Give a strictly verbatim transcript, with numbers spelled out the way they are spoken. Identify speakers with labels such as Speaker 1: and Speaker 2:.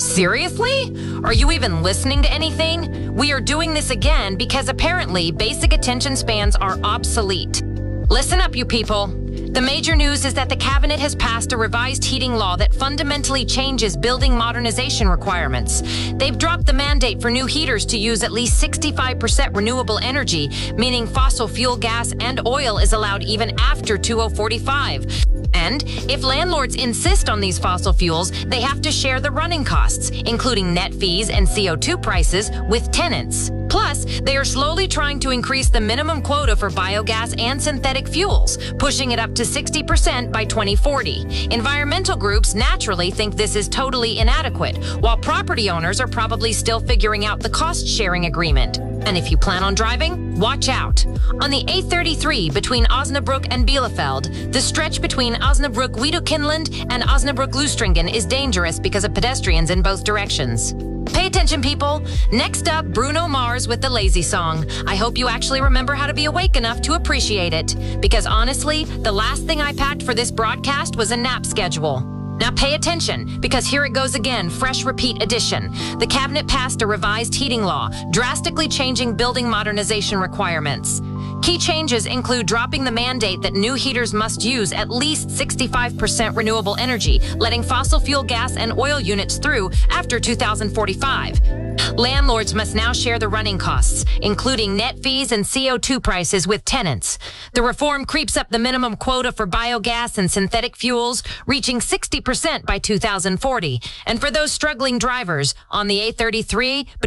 Speaker 1: Seriously? Are you even listening to anything? We are doing this again because apparently basic attention spans are obsolete. Listen up, you people. The major news is that the cabinet has passed a revised heating law that fundamentally changes building modernization requirements. They've dropped the mandate for new heaters to use at least sixty-five percent renewable energy, meaning fossil fuel gas and oil is allowed even after two thousand forty-five. And if landlords insist on these fossil fuels, they have to share the running costs, including net fees and C O two prices, with tenants. Plus, they are slowly trying to increase the minimum quota for biogas and synthetic fuels, pushing it up to sixty percent by twenty forty. Environmental groups naturally think this is totally inadequate, while property owners are probably still figuring out the cost-sharing agreement. And if you plan on driving, watch out. On the A thirty-three between Osnabrück and Bielefeld, the stretch between Osnabrück-Wedekinland and Osnabrück-Lustringen is dangerous because of pedestrians in both directions. Pay attention, people. Next up, Bruno Mars with the Lazy Song. I hope you actually remember how to be awake enough to appreciate it. Because honestly, the last thing I packed for this broadcast was a nap schedule. Now pay attention, because here it goes again, fresh repeat edition. The cabinet passed a revised heating law, drastically changing building modernization requirements. Key changes include dropping the mandate that new heaters must use at least sixty-five percent renewable energy, letting fossil fuel gas and oil units through after two thousand forty-five. Landlords must now share the running costs, including net fees and C O two prices with tenants. The reform creeps up the minimum quota for biogas and synthetic fuels, reaching sixty percent by two thousand forty. And for those struggling drivers, on the A thirty-three,